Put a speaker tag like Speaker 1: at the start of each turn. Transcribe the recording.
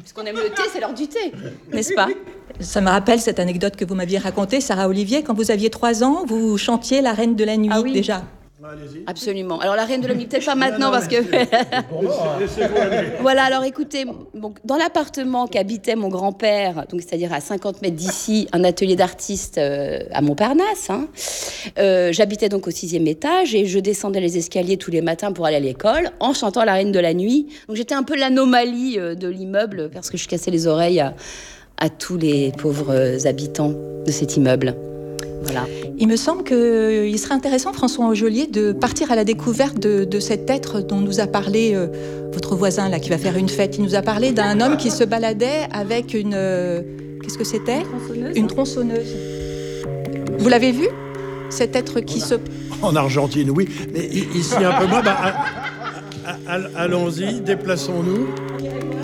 Speaker 1: Puisqu'on aime le thé, c'est l'heure du thé, n'est-ce pas?
Speaker 2: Ça me rappelle cette anecdote que vous m'aviez racontée, Sarah Olivier. Quand vous aviez 3 ans, vous chantiez La Reine de la Nuit, déjà.
Speaker 3: Allez-y.
Speaker 1: Absolument. Alors, la Reine de la Nuit, peut-être pas maintenant, parce que... Voilà, alors écoutez, donc, dans l'appartement qu'habitait mon grand-père, donc c'est-à-dire à 50 mètres d'ici, un atelier d'artiste à Montparnasse, j'habitais donc au 6e étage et je descendais les escaliers tous les matins pour aller à l'école en chantant La Reine de la Nuit. Donc j'étais un peu l'anomalie de l'immeuble parce que je cassais les oreilles à tous les pauvres habitants de cet immeuble. Voilà.
Speaker 2: Il me semble qu'il serait intéressant, François Angelier, de partir à la découverte de cet être dont nous a parlé votre voisin, là, qui va faire une fête. Il nous a parlé d'un homme qui se baladait avec une... qu'est-ce que c'était ? Une tronçonneuse. Vous l'avez vu ? Cet être qui se...
Speaker 3: En Argentine, oui. Mais ici un peu moins. Allons-y, déplaçons-nous.